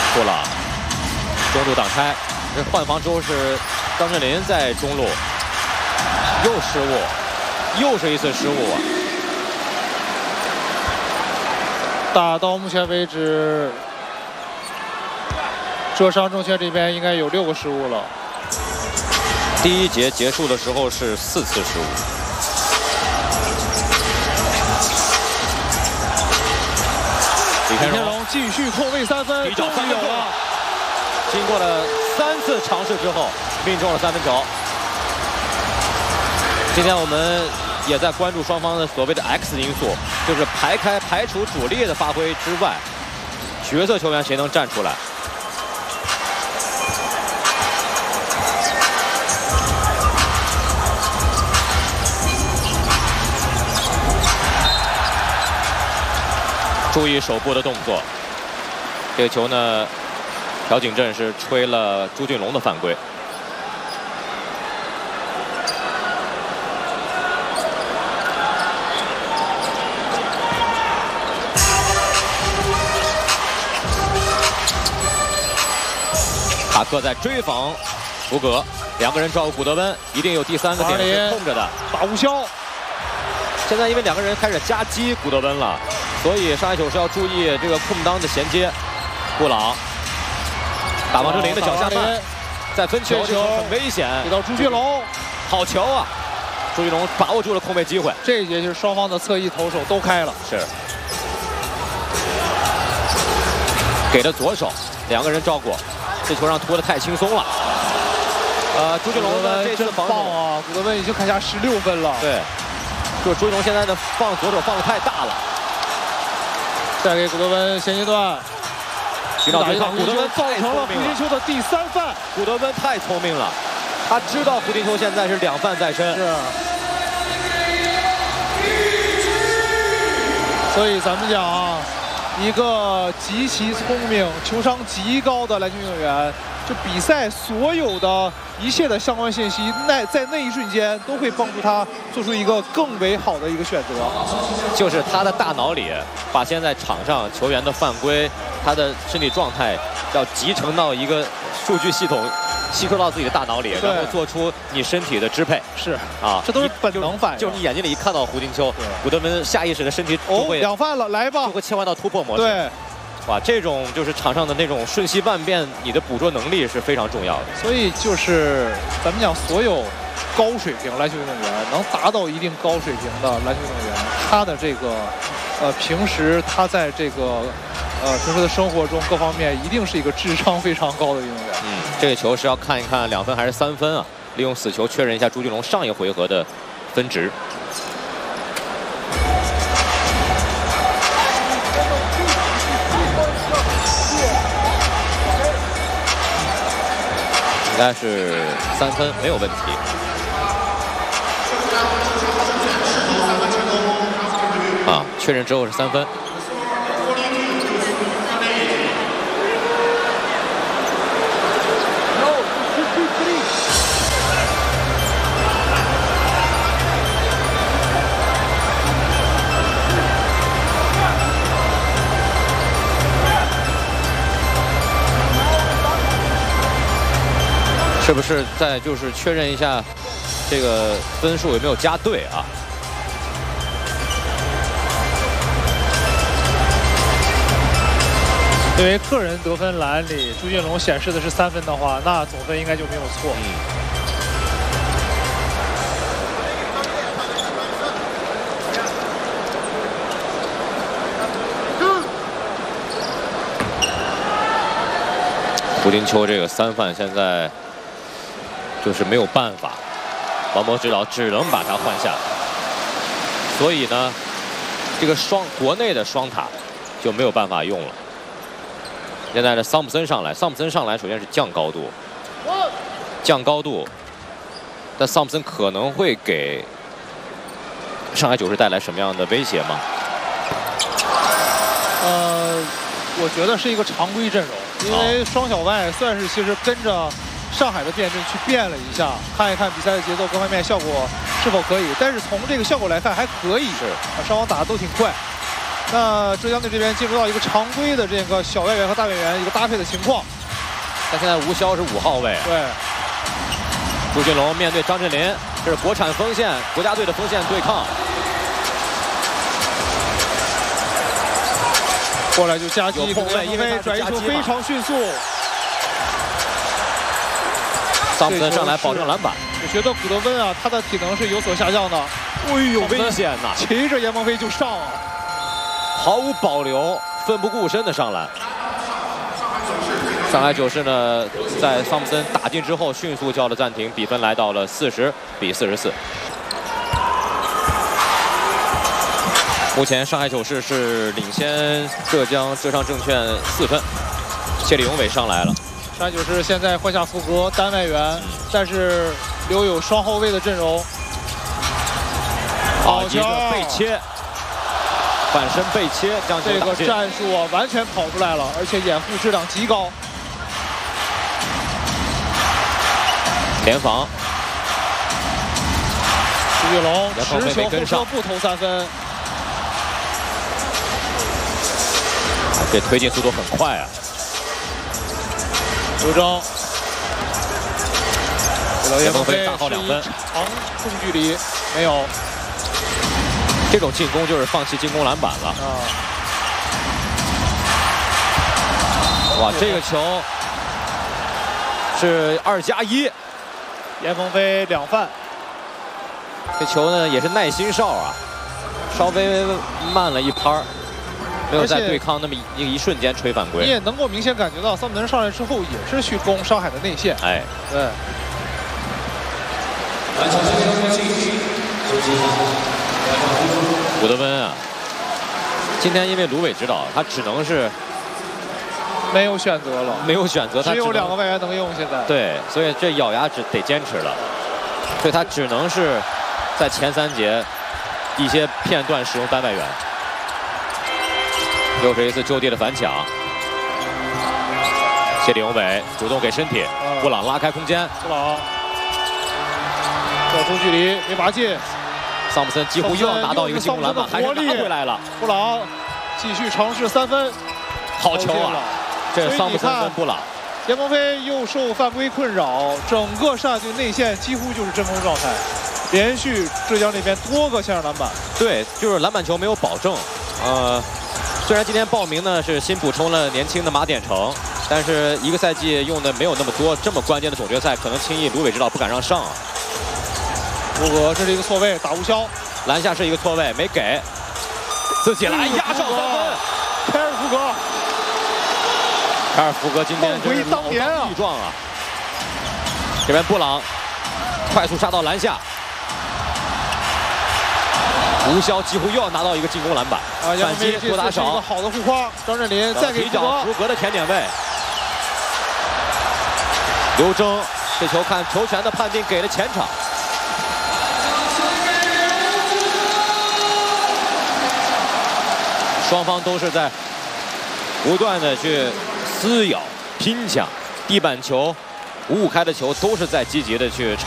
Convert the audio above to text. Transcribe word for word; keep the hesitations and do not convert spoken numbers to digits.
布朗中路挡拆，这换防之后是张镇麟在中路又失误，又是一次失误啊！ 打到目前为止，浙商证券这边应该有六个失误了。 第一节结束的时候是四次失误。李天龙继续控卫三分，终于有了。 经过了三次尝试之后，命中了三分球。今天我们也在关注双方的所谓的 X 因素，就是排开排除主力的发挥之外，角色球员谁能站出来？注意手部的动作。这个球呢，朴槿镇是吹了朱俊龙的犯规。塔克在追防福格，两个人照顾古德温，一定有第三个点是空着的。 打无效。 现在因为两个人开始夹击古德温了，所以上一球是要注意这个空当的衔接。布朗打王哲林的脚下慢，在分球球很危险， 给到朱俊龙， 好球啊！朱俊龙把握住了空位机会。 这一节就是双方的侧翼投手都开了， 是给了左手，两个人照顾，这球让拖得太轻松了。呃，朱俊龙的这次防守啊，古德温已经砍下十六分了。 对。就是朱俊龙现在的放左手放得太大了， 再给古德温衔接段， 击倒对抗，古德温造成了胡金秋的第三犯。 古德温太聪明了，他知道胡金秋现在是两犯在身， 是。所以咱们讲啊，一个极其聪明、球商极高的篮球运动员，就比赛所有的一切的相关信息，那在那一瞬间都会帮助他做出一个更为好的一个选择。 就是他的大脑里把现在场上球员的犯规，他的身体状态要集成到一个数据系统，吸收到自己的大脑里，然后做出你身体的支配。 是啊， 这都是本能反应。 就是你眼睛里一看到胡金秋，古德温下意识的身体就会哦，两犯了，来吧， 就会切换到突破模式。 对。 哇，这种就是场上的那种瞬息万变，你的捕捉能力是非常重要的。 所以就是咱们讲，所有高水平篮球运动员能达到一定高水平的篮球运动员，他的这个呃平时他在这个呃平时的生活中各方面一定是一个智商非常高的运动员。 嗯，这个球是要看一看两分还是三分啊？利用死球确认一下朱俊龙上一回合的分值。应该是三分没有问题。啊，确认之后是三分。是不是再就是确认一下这个分数有没有加对啊？ 因为个人得分栏里朱俊龙显示的是三分的话，那总分应该就没有错。 嗯。胡金秋这个三犯现在就是没有办法，王博指导只能把他换下。所以呢，这个双国内的双塔就没有办法用了。现在的桑普森上来，桑普森上来首先是降高度，降高度，但桑普森可能会给上海九世带来什么样的威胁吗？ 呃，我觉得是一个常规阵容。因为双小外算是其实跟着上海的变阵去变了一下，看一看比赛的节奏各方面效果是否可以。但是从这个效果来看还可以，是啊，双方打的都挺快。 那浙江队这边进入到一个常规的这个小外援和大外援一个搭配的情况。 但现在吴骁是五号位。 对。 朱俊龙面对张镇麟，这是国产锋线国家队的锋线对抗。 过来就夹击， 后卫，因为转移球非常迅速。 桑普森上来保证篮板。 我觉得古德温啊，他的体能是有所下降的。 哎呦，危险呐！ 骑着严鹏飞就上啊， 毫无保留，奋不顾身的上篮。上海九世呢，在桑普森打进之后，迅速叫了暂停，比分来到了四十比四十四。目前上海九世是领先浙江浙商证券四分。谢立永伟上来了。 上海九世现在换下福格单外援，嗯、但是留有双后卫的阵容。 好一个背切，反身背切，将球这个战术啊完全跑出来了，而且掩护质量极高。 联防， 朱俊龙持球后撤步投三分。 这推进速度很快啊！ 刘铮， 严鹏飞大号两分， 长中距离没有。 这种进攻就是放弃进攻篮板了。啊！哇，这个球是二加一， 严鹏飞两犯。 这球呢也是耐心哨啊，稍微慢了一拍儿。没有在对抗那么一一瞬间吹犯规， 你也能够明显感觉到桑普森上来之后也是去攻上海的内线。 哎， 对。 古德温啊，今天因为卢伟指导，他只能是没有选择了， 没有选择，他只有两个外援能用。现在对，所以这咬牙只得坚持了，所以他只能是在前三节一些片段使用单外援。又是一次就地的反抢，谢立永伟主动给身体，布朗拉开空间， 布朗小中距离没拔进， 桑普森几乎又要拿到一个进攻篮板，还是拿回来了。 布朗继续尝试三分， 好球啊！这桑普森跟布朗， 严鹏飞又受犯规困扰，整个上海队内线几乎就是真空状态，连续浙江那边多个线上篮板。 对，就是篮板球没有保证，呃。虽然今天报名呢是新补充了年轻的马典成，但是一个赛季用的没有那么多，这么关键的总决赛，可能轻易卢伟指导不敢让上啊。 福格这是一个错位，打吴骁， 篮下是一个错位，没给，自己来压上三分。 凯尔福格， 凯尔福格今天真是老当益壮啊！这边布朗快速杀到篮下。吴骁几乎又要拿到一个进攻篮板， 啊， 反击多打少， 一个好的护框。张镇麟再给一脚福格的甜点位。刘铮这球看球权的判定给了前场。双方都是在不断的去撕咬、拼抢，地板球、五五开的球都是在积极的去尝。